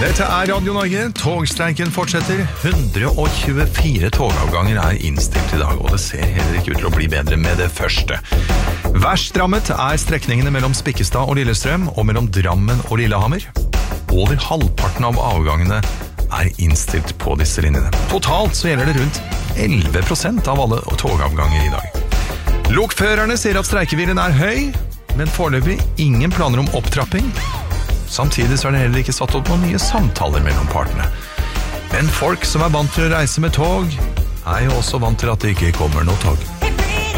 Dette Radio Norge, togstreiken fortsetter. 124 togavganger innstilt I dag, og det ser heller ikke ut til å bli bedre med det første. Verst rammet strekningene mellom Spikkestad og Lillestrøm, og mellom Drammen og Lillehammer. Over halvparten av avgangene innstilt på disse linjene. Totalt så gjelder det rundt 11% av alle togavganger I dag. Lokførerne sier at streikeviljen høy, men foreløpig ingen planer om opptrapping. Samtidig så det heller ikke satt opp noen nye samtaler mellom partene. Men folk som vant til å reise med tog, jo også vant til at det ikke kommer noe tog.